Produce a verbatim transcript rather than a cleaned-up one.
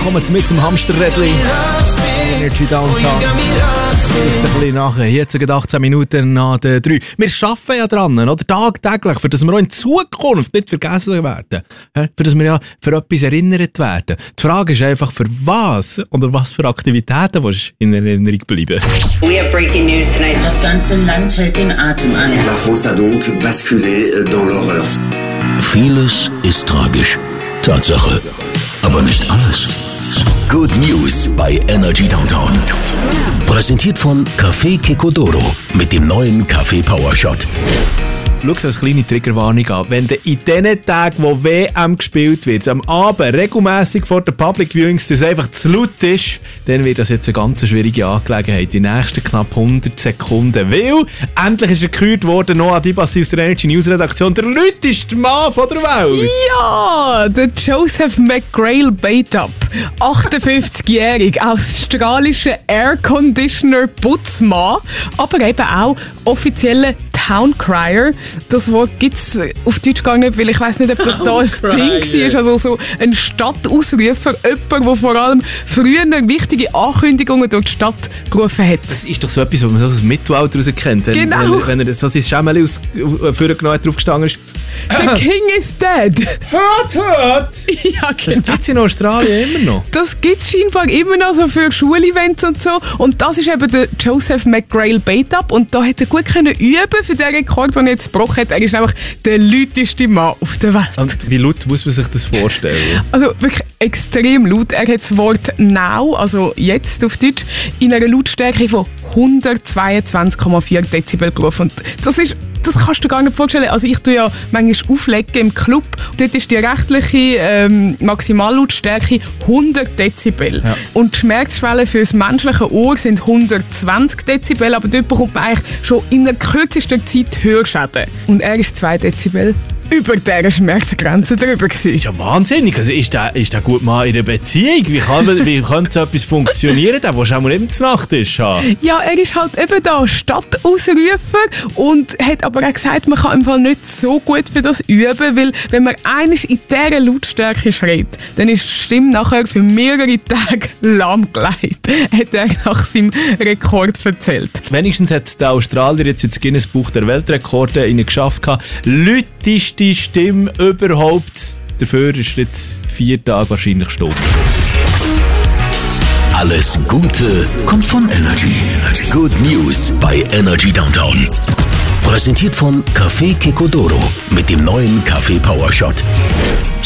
kommen mit zum Hamsterrädli. Energy Downtown. Ein bisschen nachher. Jetzt sind achtzehn Minuten nach der drei. Wir arbeiten ja dran, oder? Tagtäglich, für dass wir auch in Zukunft nicht vergessen werden. Für dass wir ja für etwas erinnert werden. Die Frage ist einfach, für was oder was für Aktivitäten willst du in Erinnerung bleiben? We have breaking news tonight. Das ganze Land hält den Atem an. La France a donc basculé dans l'horreur. Vieles ist tragisch. Tatsache. Aber nicht alles. Good News bei Energy Downtown. Präsentiert von Café Kekodoro mit dem neuen Kaffee Power Shot. Schau es als kleine Triggerwarnung an. Wenn du in den Tagen, wo W M gespielt wird, am Abend regelmässig vor den Public Viewings das einfach zu laut ist, dann wird das jetzt eine ganz schwierige Angelegenheit. Die nächsten knapp hundert Sekunden. Weil endlich ist er gekürt worden, Noah Dibassi aus der Energy News Redaktion, der lauteste Mann von der Welt. Ja, der Joseph McGrail Batup, achtundfünfzigjährig, australischer Air-Conditioner-Putzmann, aber eben auch offizieller Towncrier. Das Wort gibt es auf Deutsch gar nicht, weil ich weiss nicht, ob das da ein Ding war. Also so ein Stadtausrufer, jemand, der vor allem früher wichtige Ankündigungen durch die Stadt gerufen hat. Das ist doch so etwas, was man so aus dem Mittelalter raus kennt. Wenn, Genau. Wenn, wenn er so sein Schemmeli aus vorgenommen hat, draufgestanden ist. The King is dead. Hört, hört! Ja, Das genau. gibt es in Australien immer noch. Das gibt es scheinbar immer noch so für Schulevents und so. Und das ist eben der Joseph McGrail Batup. Und da hätte er gut können üben für den Rekord, den er jetzt gebrochen hat. Er ist nämlich der lauteste Mann auf der Welt. Und wie laut muss man sich das vorstellen? Also wirklich extrem laut. Er hat das Wort «now», also «jetzt» auf Deutsch, in einer Lautstärke von hundertzweiundzwanzig Komma vier Dezibel gerufen. Und das ist Das kannst du gar nicht vorstellen. Also ich tue ja manchmal auflegen im Club. Dort ist die rechtliche ähm, Maximallautstärke hundert Dezibel. Ja. Und die Schmerzschwelle für das menschliche Ohr sind hundertzwanzig Dezibel. Aber dort bekommt man eigentlich schon in der kürzesten Zeit Hörschäden. Und er ist zwei Dezibel über dieser Schmerzgrenze drüber gewesen. Das ist ja wahnsinnig. Also ist der, ist der gut mal in einer Beziehung? Wie, kann man, wie könnte so etwas funktionieren? Der willst du auch mal eben zu Nacht haben. Ja, er ist halt eben da Stadtausrufer und hat aber auch gesagt, man kann im Fall nicht so gut für das üben, weil wenn man einmal in dieser Lautstärke schreit, dann ist die Stimme nachher für mehrere Tage lahmgelegt, hat er nach seinem Rekord erzählt. Wenigstens hat der Australier jetzt ins Guinness Buch der Weltrekorde geschafft, lauteste Stimme überhaupt. Dafür ist jetzt vier Tage wahrscheinlich stumm. Alles Gute kommt von Energy. Good News bei Energy Downtown. Präsentiert von Café Kekodoro mit dem neuen Kaffee Power Shot.